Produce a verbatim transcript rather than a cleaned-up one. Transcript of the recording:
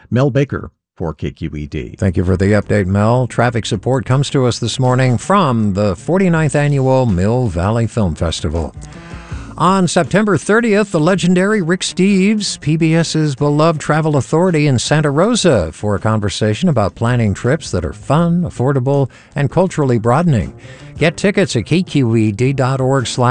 Mel Baker for K Q E D. Thank you for the update, Mel. Traffic support comes to us this morning from the forty-ninth Annual Mill Valley Film Festival. On September thirtieth, the legendary Rick Steves, PBS's beloved travel authority in Santa Rosa, for a conversation about planning trips that are fun, affordable, and culturally broadening. Get tickets at k q e d dot org slash